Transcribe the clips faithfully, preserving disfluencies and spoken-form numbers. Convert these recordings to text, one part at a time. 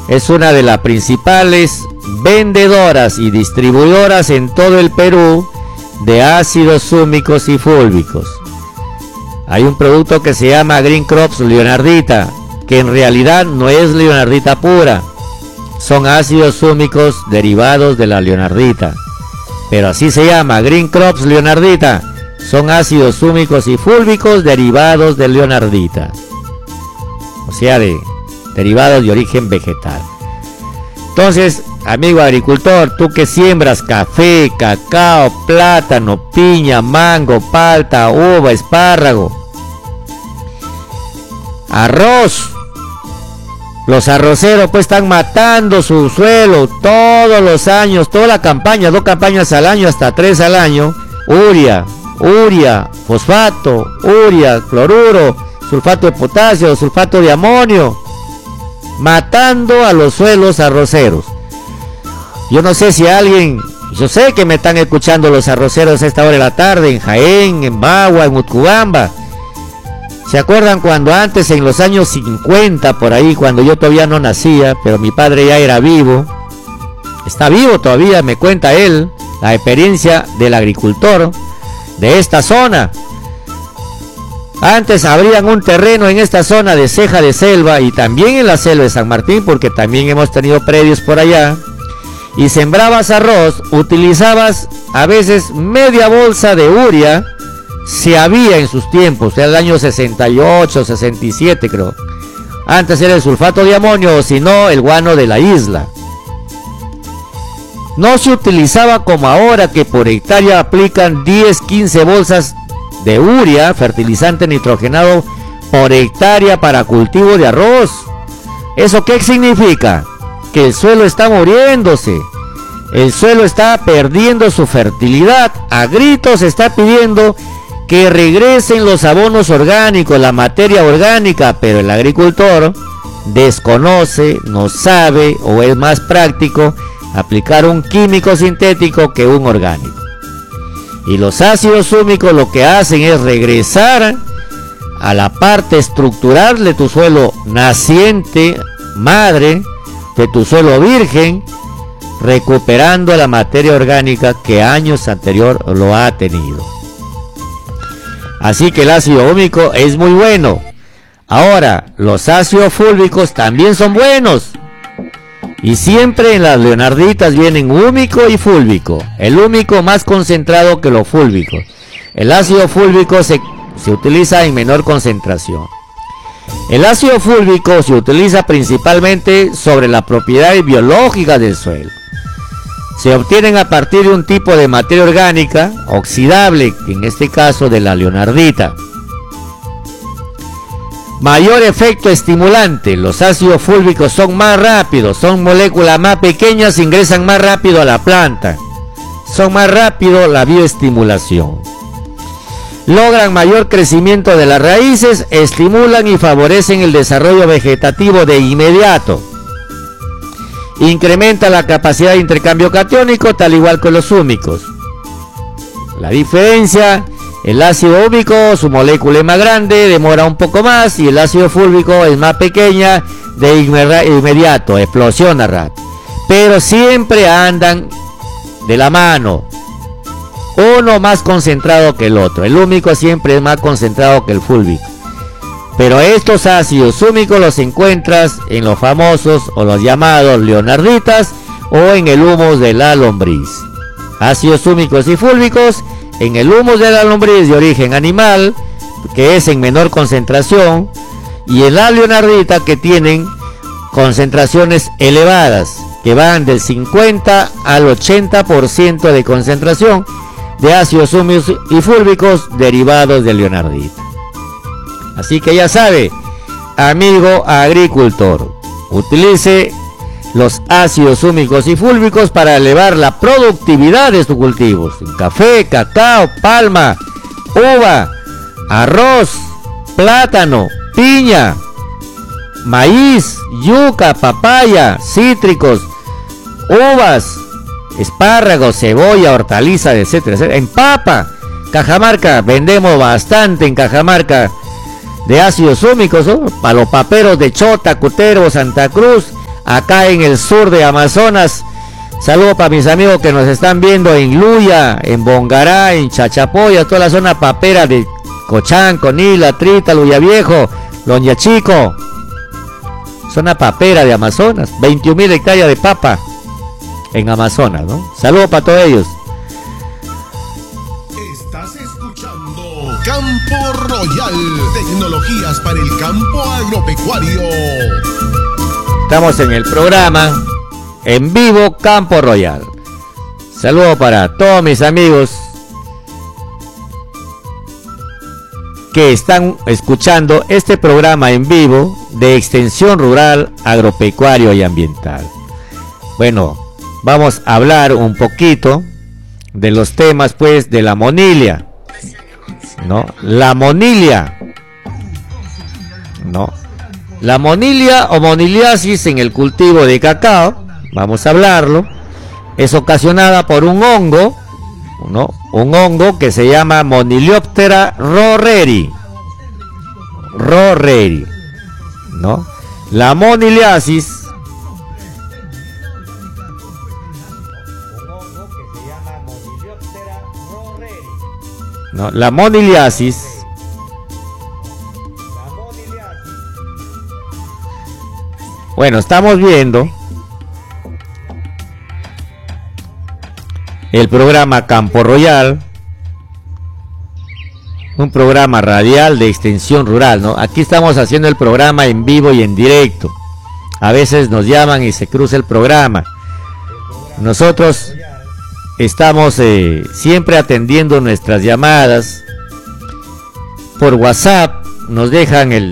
es una de las principales vendedoras y distribuidoras en todo el Perú de ácidos húmicos y fúlbicos. Hay un producto que se llama Green Crops Leonardita, que en realidad no es leonardita pura, son ácidos húmicos derivados de la leonardita, pero así se llama, Green Crops Leonardita, son ácidos húmicos y fúlbicos derivados de leonardita, o sea, de derivados de origen vegetal. Entonces, amigo agricultor, tú que siembras café, cacao, plátano, piña, mango, palta, uva, espárrago, arroz, los arroceros pues están matando su suelo todos los años, toda la campaña, dos campañas al año, hasta tres al año, urea, urea, fosfato, urea, cloruro, sulfato de potasio, sulfato de amonio, matando a los suelos arroceros. Yo no sé si alguien, yo sé que me están escuchando los arroceros a esta hora de la tarde, en Jaén, en Bagua, en Utcubamba. ¿Se acuerdan cuando antes, en los años cincuenta, por ahí, cuando yo todavía no nacía, pero mi padre ya era vivo, está vivo todavía, me cuenta él, la experiencia del agricultor de esta zona? Antes abrían un terreno en esta zona de ceja de selva y también en la selva de San Martín, porque también hemos tenido predios por allá, y sembrabas arroz, utilizabas a veces media bolsa de urea, se había en sus tiempos, era el año sesenta y ocho, sesenta y siete creo. Antes era el sulfato de amonio, o si no, el guano de la isla. No se utilizaba como ahora, que por hectárea aplican diez, quince bolsas de urea, fertilizante nitrogenado, por hectárea para cultivo de arroz. ¿Eso qué significa? Que el suelo está muriéndose, el suelo está perdiendo su fertilidad, a gritos está pidiendo que regresen los abonos orgánicos, la materia orgánica, pero el agricultor desconoce, no sabe, o es más práctico aplicar un químico sintético que un orgánico. Y los ácidos húmicos lo que hacen es regresar a la parte estructural de tu suelo naciente, madre, de tu suelo virgen, recuperando la materia orgánica que años anterior lo ha tenido. Así que el ácido húmico es muy bueno. Ahora, los ácidos fúlbicos también son buenos. Y siempre en las leonarditas vienen húmico y fúlbico. El húmico más concentrado que lo fúlbico. El ácido fúlbico se, se utiliza en menor concentración. El ácido fúlbico se utiliza principalmente sobre las propiedades biológicas del suelo. Se obtienen a partir de un tipo de materia orgánica oxidable, en este caso de la leonardita. Mayor efecto estimulante. Los ácidos fúlbicos son más rápidos, son moléculas más pequeñas, ingresan más rápido a la planta, son más rápido la bioestimulación. Logran mayor crecimiento de las raíces, estimulan y favorecen el desarrollo vegetativo de inmediato. Incrementa la capacidad de intercambio catiónico, tal igual que los húmicos. La diferencia: el ácido húmico, su molécula es más grande, demora un poco más, y el ácido fúlbico es más pequeña, de inmediato, explosiona rápido. Pero siempre andan de la mano, uno más concentrado que el otro. El húmico siempre es más concentrado que el fúlbico. Pero estos ácidos húmicos los encuentras en los famosos o los llamados leonarditas o en el humus de la lombriz. Ácidos húmicos y fúlbicos en el humus de la lombriz de origen animal, que es en menor concentración, y en la leonardita, que tienen concentraciones elevadas, que van del cincuenta al ochenta por ciento de concentración de ácidos húmicos y fúlbicos derivados de leonardita. Así que ya sabe, amigo agricultor, utilice los ácidos húmicos y fúlbicos para elevar la productividad de sus cultivos. Café, cacao, palma, uva, arroz, plátano, piña, maíz, yuca, papaya, cítricos, uvas, espárragos, cebolla, hortalizas, etcétera, etcétera. En papa, Cajamarca, vendemos bastante en Cajamarca de ácidos húmicos, ¿no? Para los paperos de Chota, Cutero, Santa Cruz, acá en el sur de Amazonas. Saludos para mis amigos que nos están viendo en Luya, en Bongará, en Chachapoya, toda la zona papera de Cochanco, Nila, Trita, Luya Viejo, Loña Chico. Zona papera de Amazonas, veintiún mil hectáreas de papa en Amazonas, ¿no? Saludos para todos ellos. Estás escuchando Campo Royal, tecnologías para el campo agropecuario. Estamos en el programa en vivo Campo Royal. Saludos para todos mis amigos que están escuchando este programa en vivo de Extensión Rural, Agropecuario y Ambiental. Bueno, vamos a hablar un poquito de los temas, pues, de la monilia, ¿no? La monilia, ¿no? La monilia o moniliasis en el cultivo de cacao, vamos a hablarlo, es ocasionada por un hongo, ¿no? Un hongo que se llama Monilioptera rorreri, rorreri, ¿no? La moniliasis, ¿no? La moniliasis, bueno, estamos viendo el programa Campo Royal, un programa radial de extensión rural, ¿no? Aquí estamos haciendo el programa en vivo y en directo. A veces nos llaman y se cruza el programa. Nosotros estamos eh, siempre atendiendo nuestras llamadas. Por WhatsApp nos dejan el,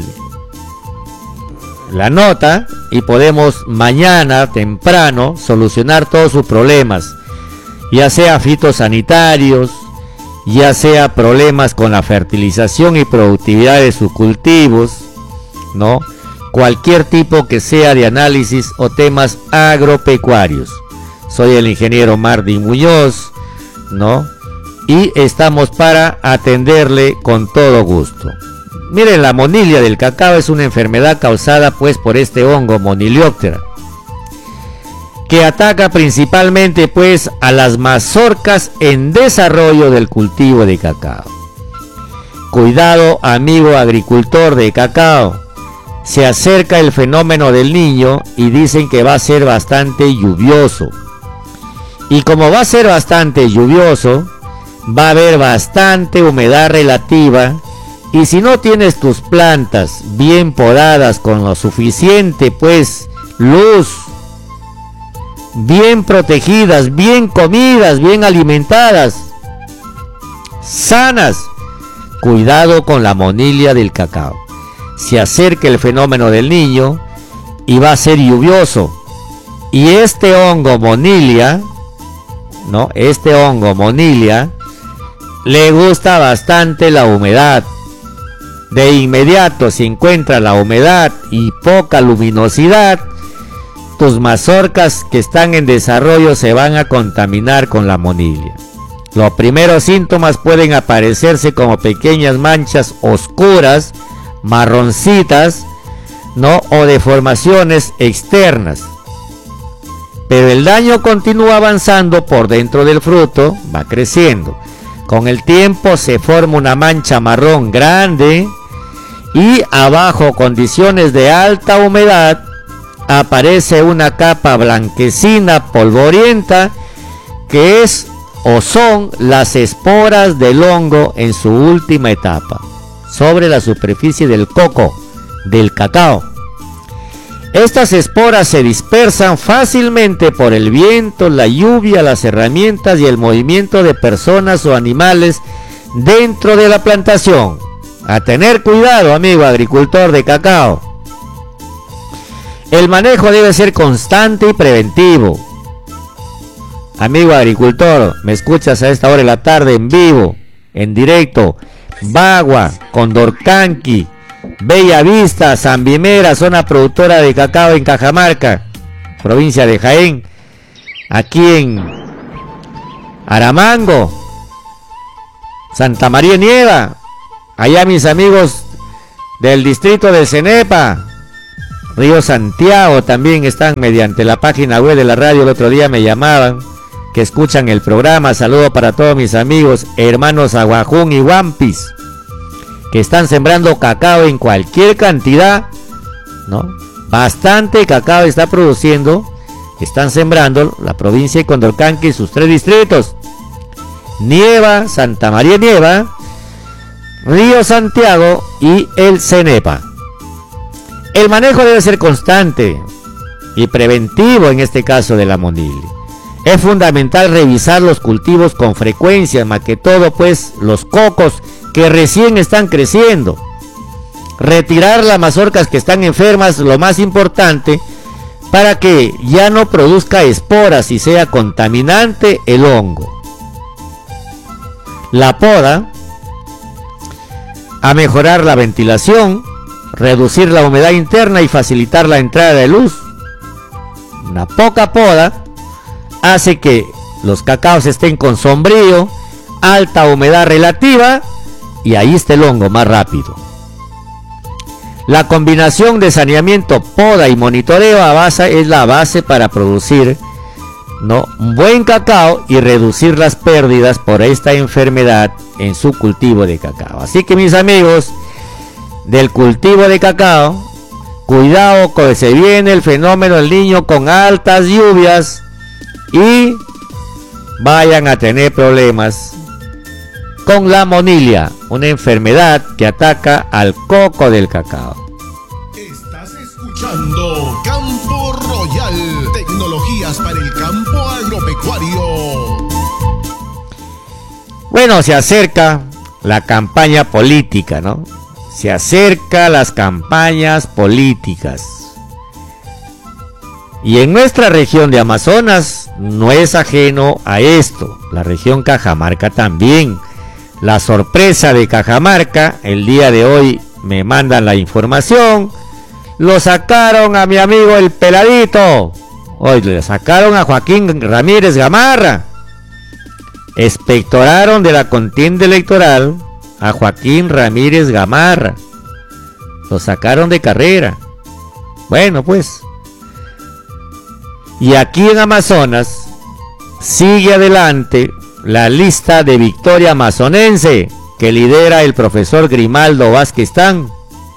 la nota y podemos mañana temprano solucionar todos sus problemas, ya sea fitosanitarios, ya sea problemas con la fertilización y productividad de sus cultivos, ¿no? Cualquier tipo que sea de análisis o temas agropecuarios. Soy el ingeniero Martín Muñoz, ¿no? Y estamos para atenderle con todo gusto. Miren, la monilia del cacao es una enfermedad causada pues por este hongo Monilioptera, que ataca principalmente pues a las mazorcas en desarrollo del cultivo de cacao. Cuidado, amigo agricultor de cacao, se acerca el fenómeno del Niño y dicen que va a ser bastante lluvioso. Y como va a ser bastante lluvioso, va a haber bastante humedad relativa, y si no tienes tus plantas bien podadas con lo suficiente pues luz, bien protegidas, bien comidas, bien alimentadas, sanas, cuidado con la monilia del cacao. Se acerca el fenómeno del Niño y va a ser lluvioso, y este hongo monilia, ¿no? Este hongo monilia le gusta bastante la humedad. De inmediato, si encuentra la humedad y poca luminosidad, tus mazorcas que están en desarrollo se van a contaminar con la monilia. Los primeros síntomas pueden aparecerse como pequeñas manchas oscuras, marroncitas, ¿no? O deformaciones externas. Pero el daño continúa avanzando por dentro del fruto, va creciendo. Con el tiempo se forma una mancha marrón grande y abajo, condiciones de alta humedad, aparece una capa blanquecina polvorienta que es o son las esporas del hongo en su última etapa sobre la superficie del coco, del cacao. Estas esporas se dispersan fácilmente por el viento, la lluvia, las herramientas y el movimiento de personas o animales dentro de la plantación. A tener cuidado, amigo agricultor de cacao. El manejo debe ser constante y preventivo. Amigo agricultor, me escuchas a esta hora de la tarde en vivo, en directo. Bagua, Condorcanqui, Bella Vista, San Vimera, zona productora de cacao en Cajamarca, provincia de Jaén. Aquí en Aramango, Santa María Nieva, allá mis amigos del distrito de Cenepa, Río Santiago también están mediante la página web de la radio. El otro día me llamaban que escuchan el programa. Saludo para todos mis amigos, hermanos Aguajún y Huampis, que están sembrando cacao en cualquier cantidad, ¿no? Bastante cacao está produciendo, están sembrando la provincia de Condorcanqui y sus tres distritos: Nieva, Santa María Nieva, Río Santiago y el Cenepa. El manejo debe ser constante y preventivo en este caso de la monile. Es fundamental revisar los cultivos con frecuencia, más que todo pues los cocos que recién están creciendo. Retirar las mazorcas que están enfermas, lo más importante, para que ya no produzca esporas y sea contaminante el hongo. La poda, a mejorar la ventilación, reducir la humedad interna y facilitar la entrada de luz. Una poca poda hace que los cacaos estén con sombrío, alta humedad relativa, y ahí está el hongo más rápido. La combinación de saneamiento, poda y monitoreo a base es la base para producir, ¿no?, un buen cacao y reducir las pérdidas por esta enfermedad en su cultivo de cacao. Así que, mis amigos del cultivo de cacao, cuidado que se viene el fenómeno del Niño con altas lluvias y vayan a tener problemas con la monilia, una enfermedad que ataca al coco del cacao. Estás escuchando Campo Royal, tecnologías para el campo agropecuario. Bueno, se acerca la campaña política, ¿no? Se acerca las campañas políticas. Y en nuestra región de Amazonas no es ajeno a esto. La región Cajamarca también. La sorpresa de Cajamarca, el día de hoy me mandan la información, lo sacaron a mi amigo el Peladito. Hoy le sacaron a Joaquín Ramírez Gamarra. Expectoraron de la contienda electoral a Joaquín Ramírez Gamarra. Lo sacaron de carrera. Bueno, pues. Y aquí en Amazonas sigue adelante la lista de victoria amazonense que lidera el profesor Grimaldo Vázquez Tán.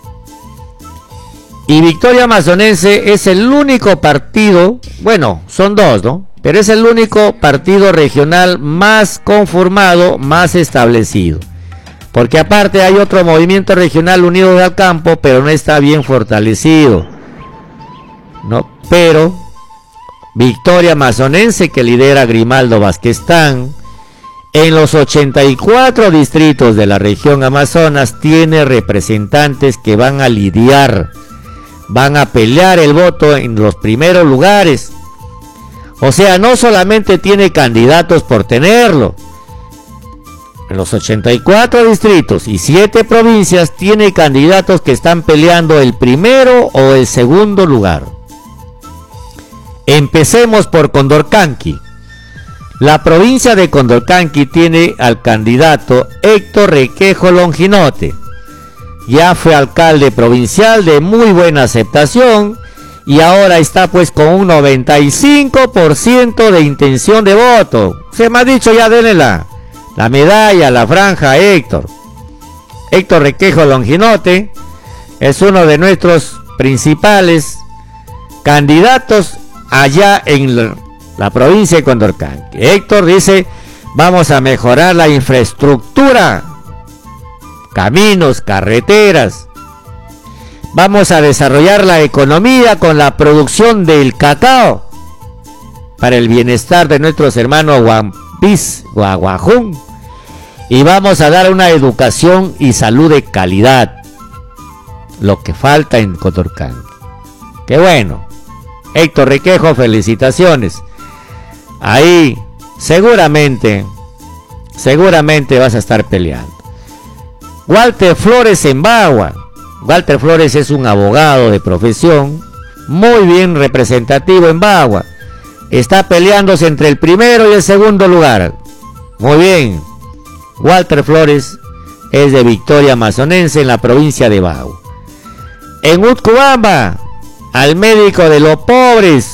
Y Victoria Amazonense es el único partido, bueno, son dos, ¿no?, pero es el único partido regional más conformado, más establecido. Porque aparte hay otro movimiento regional, Unidos al Campo, pero no está bien fortalecido, ¿no? Pero Victoria Amazonense, que lidera Grimaldo Vázquez Tán, en los ochenta y cuatro distritos de la región Amazonas tiene representantes que van a lidiar, van a pelear el voto en los primeros lugares. O sea, no solamente tiene candidatos por tenerlo. En los ochenta y cuatro distritos y siete provincias tiene candidatos que están peleando el primero o el segundo lugar. Empecemos por Condorcanqui. La provincia de Condorcanqui tiene al candidato Héctor Requejo Longinote. Ya fue alcalde provincial de muy buena aceptación y ahora está pues con un noventa y cinco por ciento de intención de voto. Se me ha dicho ya, denle la, la medalla, la franja a Héctor. Héctor Requejo Longinote es uno de nuestros principales candidatos allá en la, la provincia de Condorcanqui. Héctor dice: vamos a mejorar la infraestructura, caminos, carreteras. Vamos a desarrollar la economía con la producción del cacao para el bienestar de nuestros hermanos Huampis, Guaguajún. Y vamos a dar una educación y salud de calidad, lo que falta en Condorcanqui. Qué bueno. Héctor Requejo, felicitaciones. Ahí seguramente, seguramente vas a estar peleando. Walter Flores en Bagua. Walter Flores es un abogado de profesión, muy bien representativo en Bagua. Está peleándose entre el primero y el segundo lugar. Muy bien. Walter Flores es de Victoria Amazonense en la provincia de Bagua. En Utcubamba, al médico de los pobres.